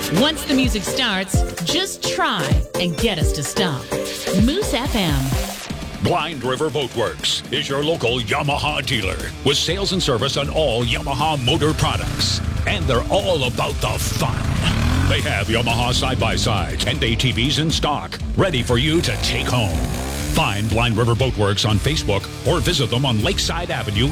Once the music starts, just try and get us to stop. Moose FM. Blind River Boat Works is your local Yamaha dealer with sales and service on all Yamaha motor products. And they're all about the fun. They have Yamaha side-by-sides and ATVs in stock, ready for you to take home. Find Blind River Boat Works on Facebook or visit them on Lakeside Avenue